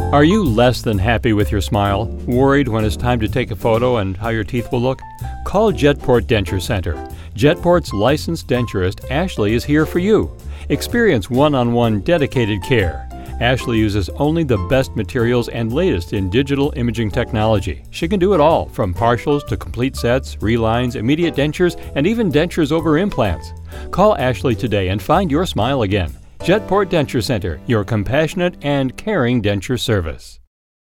Are you less than happy with your smile? Worried when it's time to take a photo and how your teeth will look? Call Jetport Denture Center. Jetport's licensed denturist, Ashley, is here for you. Experience one-on-one dedicated care. Ashley uses only the best materials and latest in digital imaging technology. She can do it all, from partials to complete sets, relines, immediate dentures, and even dentures over implants. Call Ashley today and find your smile again. Jetport Denture Center, your compassionate and caring denture service.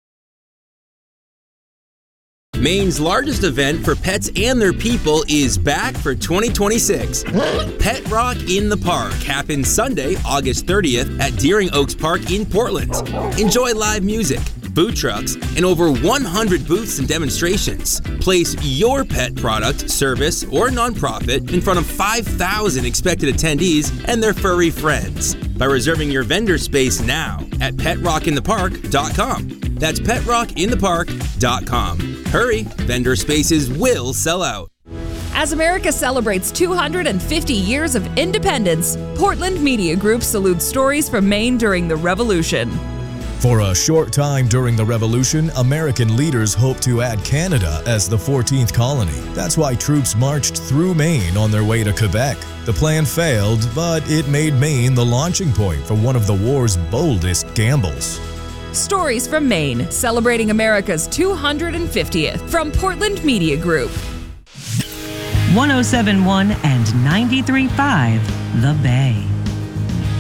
Maine's largest event for pets and their people is back for 2026. Pet Rock in the Park happens Sunday, August 30th at Deering Oaks Park in Portland. Enjoy live music, food trucks, and over 100 booths and demonstrations. Place your pet product, service, or nonprofit in front of 5,000 expected attendees and their furry friends by reserving your vendor space now at PetRockInThePark.com. That's PetRockInThePark.com. Hurry, vendor spaces will sell out. As America celebrates 250 years of independence, Portland Media Group salutes stories from Maine during the Revolution. For a short time during the Revolution, American leaders hoped to add Canada as the 14th colony. That's why troops marched through Maine on their way to Quebec. The plan failed, but it made Maine the launching point for one of the war's boldest gambles. Stories from Maine, celebrating America's 250th from Portland Media Group. 107.1 and 93.5 The Bay.